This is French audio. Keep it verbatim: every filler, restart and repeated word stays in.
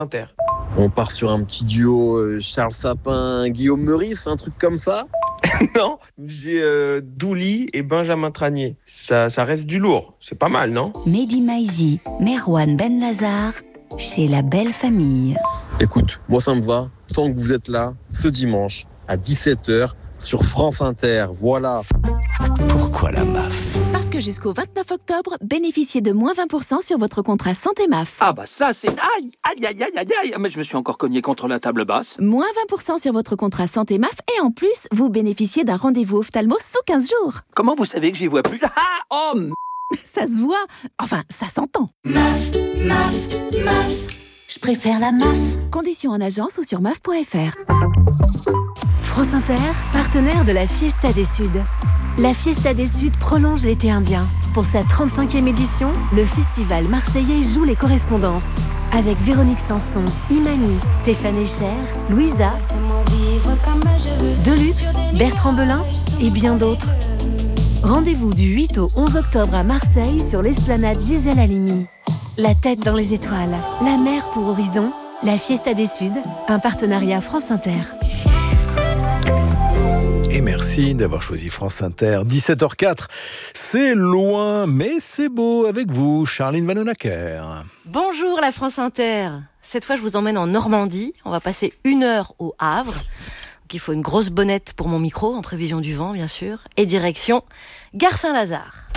Inter. On part sur un petit duo euh, Charles Sapin, Guillaume Meurice, un truc comme ça? Non, j'ai euh, Douli et Benjamin Tranier. Ça, ça reste du lourd. C'est pas mal, non? Mehdi Maizi, Merwan Benlazar, chez La Belle Famille. Écoute, moi ça me va, tant que vous êtes là, ce dimanche, à dix-sept heures, sur France Inter, voilà. Pourquoi la M A F? Parce que jusqu'au vingt-neuf octobre, bénéficiez de moins vingt pour cent sur votre contrat santé M A F. Ah bah ça c'est... Aïe, aïe, aïe, aïe, aïe, aïe. Mais je me suis encore cogné contre la table basse. Moins vingt pour cent sur votre contrat santé M A F et en plus, vous bénéficiez d'un rendez-vous ophtalmo sous quinze jours. Comment vous savez que j'y vois plus? Ah, oh, m- Ça se voit. Enfin, ça s'entend. M A F, M A F, M A F. Je préfère la M A F. Conditions en agence ou sur M A F point F R. France Inter, partenaire de la Fiesta des Suds. La Fiesta des Suds prolonge l'été indien. Pour sa trente-cinquième édition, le festival marseillais joue les correspondances. Avec Véronique Sanson, Imani, Stéphane Echer, Louisa, Deluxe, Bertrand Belin et bien d'autres. Rendez-vous du huit au onze octobre à Marseille sur l'esplanade Gisèle Halimi. La tête dans les étoiles, la mer pour horizon, la Fiesta des Suds, un partenariat France Inter. Et merci d'avoir choisi France Inter. dix-sept heures quatre, c'est loin, mais c'est beau avec vous, Charline Vanhoenacker. Bonjour la France Inter. Cette fois, je vous emmène en Normandie. On va passer une heure au Havre. Donc, il faut une grosse bonnette pour mon micro, en prévision du vent, bien sûr. Et direction Gare Saint-Lazare.